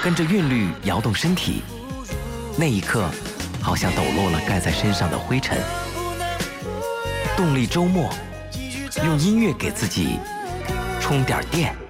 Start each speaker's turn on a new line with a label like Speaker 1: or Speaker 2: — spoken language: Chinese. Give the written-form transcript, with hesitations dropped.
Speaker 1: 跟着韵律摇动身体，那一刻好像抖落了盖在身上的灰尘。动力周末，用音乐给自己充点电。